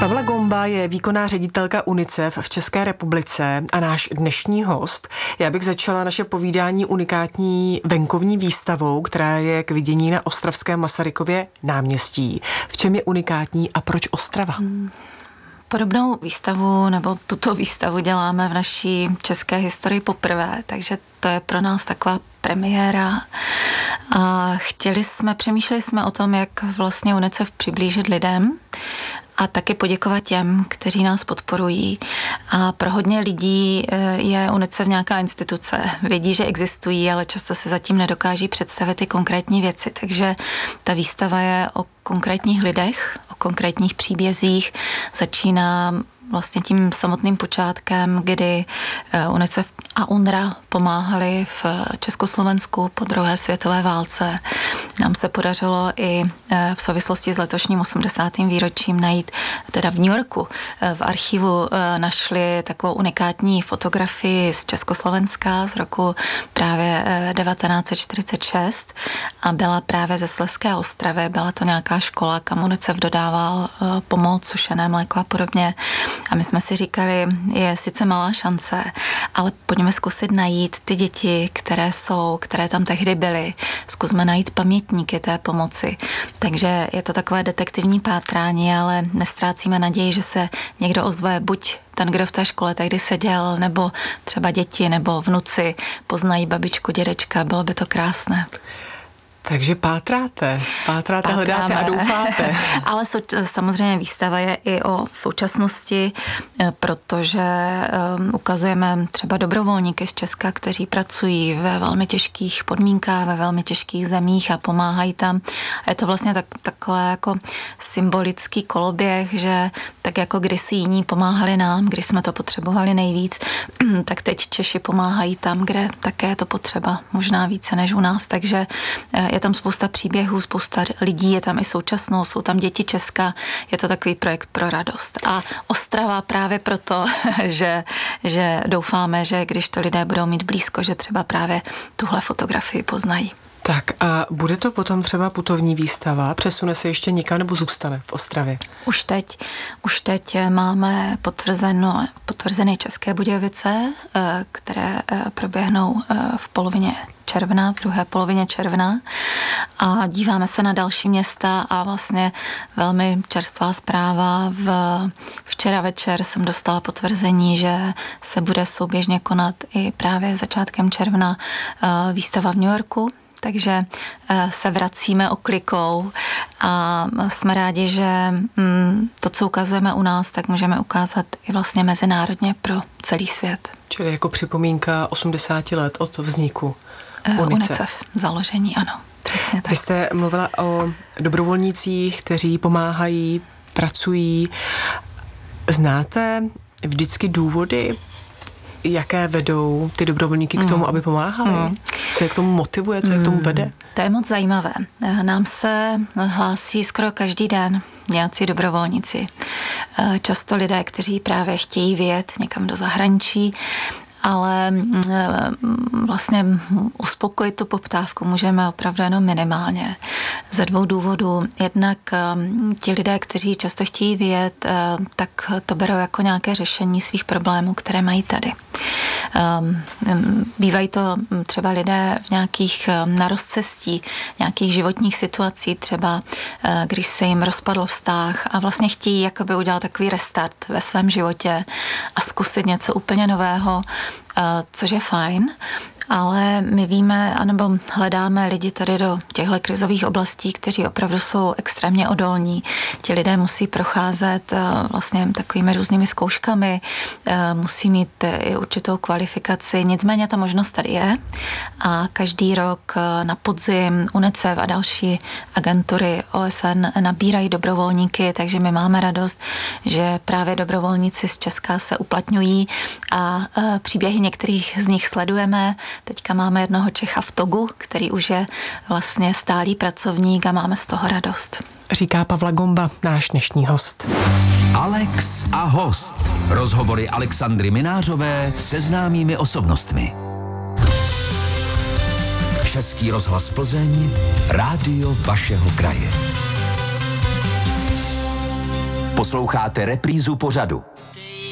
Pavla Gomba je výkonná ředitelka UNICEF v České republice a náš dnešní host. Já bych začala naše povídání unikátní venkovní výstavou, která je k vidění na ostravském Masarykově náměstí. V čem je unikátní a proč Ostrava? Podobnou výstavu nebo tuto výstavu děláme v naší české historii poprvé, takže to je pro nás taková premiéra. A přemýšleli jsme o tom, jak vlastně UNICEF přiblížit lidem a taky poděkovat těm, kteří nás podporují. A pro hodně lidí je UNICEF nějaká instituce. Vědí, že existují, ale často se zatím nedokáží představit ty konkrétní věci. Takže ta výstava je o konkrétních lidech, o konkrétních příbězích. Začíná vlastně tím samotným počátkem, kdy UNICEF a UNRWA pomáhali v Československu po druhé světové válce. Nám se podařilo i v souvislosti s letošním 80. výročím najít, teda v New Yorku, v archivu našli takovou unikátní fotografii z Československa z roku právě 1946 a byla právě ze Slezské Ostravy. Byla to nějaká škola, kam UNICEF dodával pomoc, sušené mléko a podobně. A my jsme si říkali, je sice malá šance, ale pojďme zkusit najít ty děti, které tam tehdy byly. Zkusme najít pamětníky té pomoci. Takže je to takové detektivní pátrání, ale nestrácíme naději, že se někdo ozve, buď ten, kdo v té škole tehdy seděl, nebo třeba děti, nebo vnuci poznají babičku, dědečka. Bylo by to krásné. Takže pátráte, hledáte a doufáte. Ale samozřejmě výstava je i o současnosti, protože ukazujeme třeba dobrovolníky z Česka, kteří pracují ve velmi těžkých podmínkách, ve velmi těžkých zemích a pomáhají tam. A je to vlastně takové jako symbolický koloběh, že tak jako kdysi jiní pomáhali nám, když jsme to potřebovali nejvíc, tak teď Češi pomáhají tam, kde také je to potřeba, možná více než u nás. Takže je tam spousta příběhů, spousta lidí, je tam i současnost, jsou tam děti Česka, je to takový projekt pro radost. A Ostrava právě proto, že doufáme, že když to lidé budou mít blízko, že třeba právě tuhle fotografii poznají. Tak a bude to potom třeba putovní výstava? Přesune se ještě někam nebo zůstane v Ostravě? Už teď máme potvrzené České Budějovice, které proběhnou v druhé polovině června a díváme se na další města a vlastně velmi čerstvá zpráva. Včera večer jsem dostala potvrzení, že se bude souběžně konat i právě začátkem června výstava v New Yorku. Takže se vracíme oklikou a jsme rádi, že to, co ukazujeme u nás, tak můžeme ukázat i vlastně mezinárodně pro celý svět. Čili jako připomínka 80 let od vzniku UNICEF. Založení, ano. Přesně tak. Vy jste mluvila o dobrovolnících, kteří pomáhají, pracují. Znáte vždycky důvody, jaké vedou ty dobrovolníky k tomu, aby pomáhali? Co je k tomu motivuje, co je k tomu vede? To je moc zajímavé. Nám se hlásí skoro každý den nějací dobrovolníci. Často lidé, kteří právě chtějí vyjet někam do zahraničí, ale vlastně uspokojit tu poptávku můžeme opravdu jenom minimálně. Ze 2 důvodů. Jednak ti lidé, kteří často chtějí vyjet, tak to berou jako nějaké řešení svých problémů, které mají tady. Bývají to třeba lidé v nějakých na rozcestí, nějakých životních situací, třeba když se jim rozpadl vztah a vlastně chtějí jakoby udělat takový restart ve svém životě a zkusit něco úplně nového, což je fajn. Ale my víme, anebo hledáme lidi tady do těchto krizových oblastí, kteří opravdu jsou extrémně odolní. Ti lidé musí procházet vlastně takovými různými zkouškami, musí mít i určitou kvalifikaci. Nicméně ta možnost tady je a každý rok na podzim UNICEF a další agentury OSN nabírají dobrovolníky, takže my máme radost, že právě dobrovolníci z Česka se uplatňují a příběhy některých z nich sledujeme. Teďka máme jednoho Čecha v Togu, který už je vlastně stálý pracovník a máme z toho radost. Říká Pavla Gomba, náš dnešní host. Alex a host. Rozhovory Alexandry Minářové se známými osobnostmi. Český rozhlas Plzeň, rádio vašeho kraje. Posloucháte reprízu pořadu.